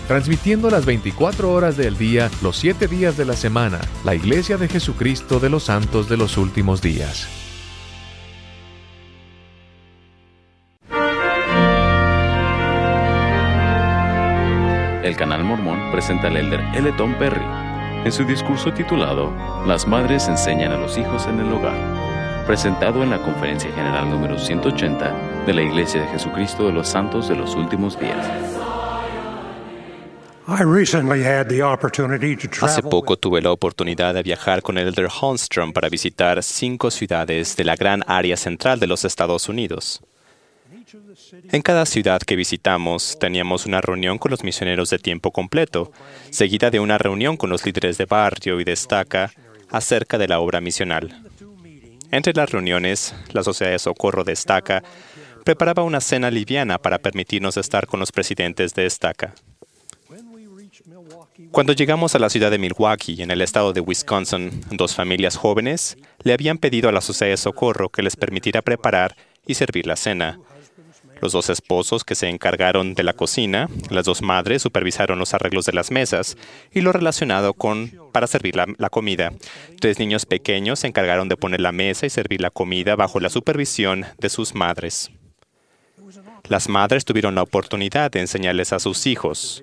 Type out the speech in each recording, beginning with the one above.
transmitiendo las 24 horas del día, los 7 días de la semana, la Iglesia de Jesucristo de los Santos de los Últimos Días. El Canal Mormón presenta al elder L. Tom Perry en su discurso titulado Las madres enseñan a los hijos en el hogar, presentado en la Conferencia General número 180 de la Iglesia de Jesucristo de los Santos de los Últimos Días. Hace poco tuve la oportunidad de viajar con el elder Holmstrom para visitar 5 ciudades de la gran área central de los Estados Unidos. En cada ciudad que visitamos, teníamos una reunión con los misioneros de tiempo completo, seguida de una reunión con los líderes de barrio y de estaca acerca de la obra misional. Entre las reuniones, la Sociedad de Socorro de Estaca preparaba una cena liviana para permitirnos estar con los presidentes de estaca. Cuando llegamos a la ciudad de Milwaukee, en el estado de Wisconsin, 2 familias jóvenes le habían pedido a la Sociedad de Socorro que les permitiera preparar y servir la cena. Los 2 esposos que se encargaron de la cocina, las 2 madres supervisaron los arreglos de las mesas y lo relacionado para servir la comida. 3 niños pequeños se encargaron de poner la mesa y servir la comida bajo la supervisión de sus madres. Las madres tuvieron la oportunidad de enseñarles a sus hijos.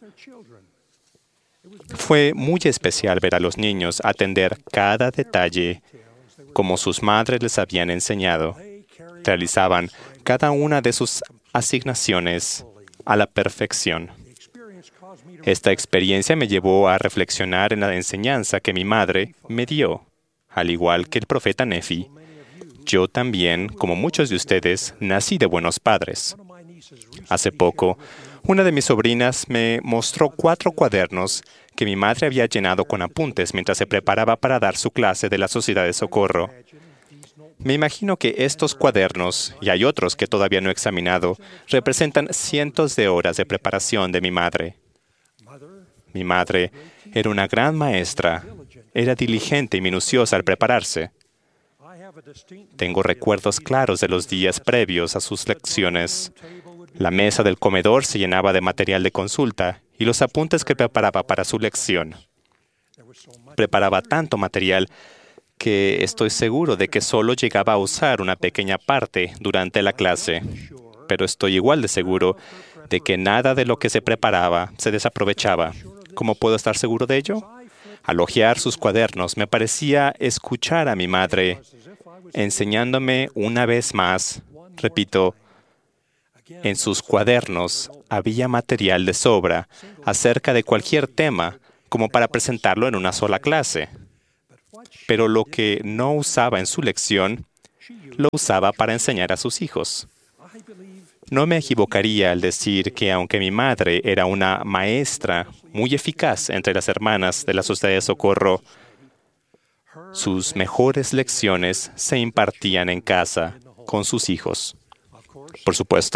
Fue muy especial ver a los niños atender cada detalle como sus madres les habían enseñado. Realizaban cada una de sus asignaciones a la perfección. Esta experiencia me llevó a reflexionar en la enseñanza que mi madre me dio. Al igual que el profeta Nefi, yo también, como muchos de ustedes, nací de buenos padres. Hace poco, una de mis sobrinas me mostró 4 cuadernos que mi madre había llenado con apuntes mientras se preparaba para dar su clase de la Sociedad de Socorro. Me imagino que estos cuadernos, y hay otros que todavía no he examinado, representan cientos de horas de preparación de mi madre. Mi madre era una gran maestra, era diligente y minuciosa al prepararse. Tengo recuerdos claros de los días previos a sus lecciones. La mesa del comedor se llenaba de material de consulta y los apuntes que preparaba para su lección. Preparaba tanto material que estoy seguro de que solo llegaba a usar una pequeña parte durante la clase. Pero estoy igual de seguro de que nada de lo que se preparaba se desaprovechaba. ¿Cómo puedo estar seguro de ello? Al hojear sus cuadernos, me parecía escuchar a mi madre enseñándome una vez más. Repito, en sus cuadernos había material de sobra acerca de cualquier tema, como para presentarlo en una sola clase. Pero lo que no usaba en su lección, lo usaba para enseñar a sus hijos. No me equivocaría al decir que aunque mi madre era una maestra muy eficaz entre las hermanas de la Sociedad de Socorro, sus mejores lecciones se impartían en casa con sus hijos. Por supuesto,